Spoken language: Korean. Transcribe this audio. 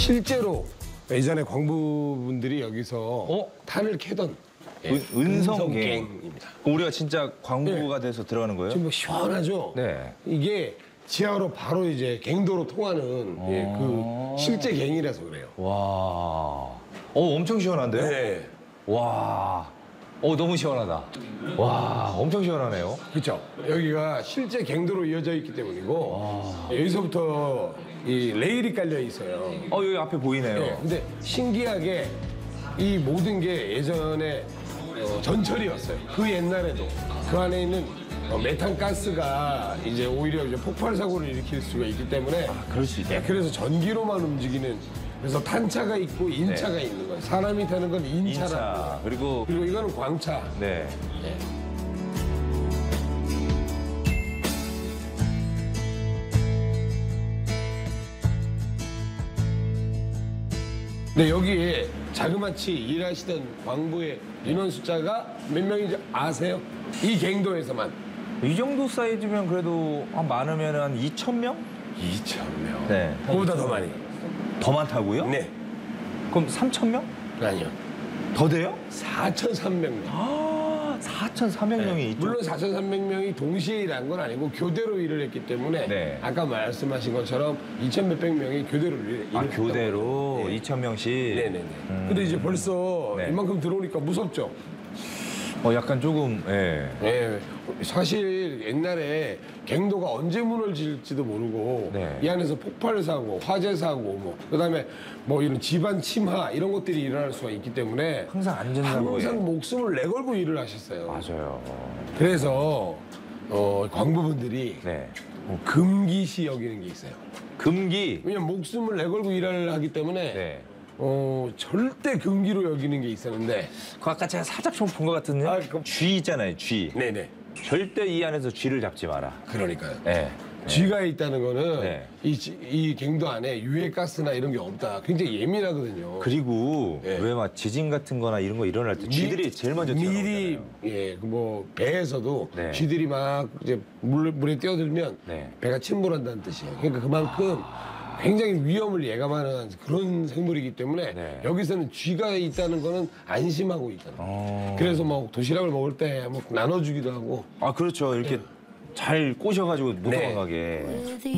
실제로 예전에 광부분들이 여기서 탄을 캐던 은성갱입니다. 우리가 진짜 광부가 돼서 들어가는 거예요? 지금 뭐 시원하죠? 네. 이게 지하로 바로 이제 갱도로 통하는 그 실제 갱이라서 그래요. 와. 엄청 시원한데요? 네. 와. 너무 시원하다. 와, 엄청 시원하네요. 그렇죠. 여기가 실제 갱도로 이어져 있기 때문이고 여기서부터 이 레일이 깔려 있어요. 여기 앞에 보이네요. 네. 근데 신기하게 이 모든 게 예전에 전철이었어요. 그 옛날에도 그 안에 있는 메탄가스가 이제 오히려 이제 폭발 사고를 일으킬 수가 있기 때문에 그럴 수 있다. 그래서 전기로만 움직이는 그래서 탄차가 있고 인차가 있는 거예요. 사람이 타는 건 인차라는 거예요. 그리고 이거는 광차. 네. 근데 여기에 자그마치 일하시던 광부의 인원 숫자가 몇 명인지 아세요? 이 갱도에서만. 이 정도 사이즈면 그래도 많으면 한 2,000명? 2,000명. 네. 그보다 더 많이. 더 많다고요? 네. 그럼 3,000명? 아니요. 더 돼요? 4,300명. 4,300명이 있죠. 물론 4,300명이 동시에 일한 건 아니고 교대로 일을 했기 때문에 네. 아까 말씀하신 것처럼 2,몇백 명이 교대로 일을 했다고. 교대로 네. 2,000명씩? 네네네. 근데 이제 벌써 네. 이만큼 들어오니까 무섭죠? 약간 조금, 예. 네. 사실 옛날에 갱도가 언제 무너질지도 모르고 네. 이 안에서 폭발 사고, 화재 사고, 그다음에 뭐 이런 집안 침하 이런 것들이 일어날 수가 있기 때문에 항상 안전사고에. 항상 목숨을 내걸고 일을 하셨어요. 맞아요. 그래서 광부분들이 네. 금기시 여기는 게 있어요. 금기. 왜냐면 목숨을 내걸고 일을 하기 때문에 네. 절대 금기로 여기는 게 있었는데. 그 아까 제가 살짝 좀 본 것 같은데. 쥐 있잖아요, 쥐. 네네. 절대 이 안에서 쥐를 잡지 마라. 그러니까요. 네. 쥐가 있다는 거는 네. 이 갱도 안에 유해가스나 이런 게 없다. 굉장히 예민하거든요. 그리고 네. 왜 막 지진 같은 거나 이런 거 일어날 때 쥐들이 제일 먼저 미리 튀어나오잖아요. 뭐 배에서도 네. 쥐들이 막 이제 물에 뛰어들면 네. 배가 침몰한다는 뜻이에요. 그러니까 그만큼 굉장히 위험을 예감하는 그런 생물이기 때문에 네. 여기서는 쥐가 있다는 거는 안심하고 있잖아요. 그래서 뭐 도시락을 먹을 때 뭐 나눠주기도 하고. 그렇죠. 이렇게 잘 꼬셔가지고 못 네. 도망가게.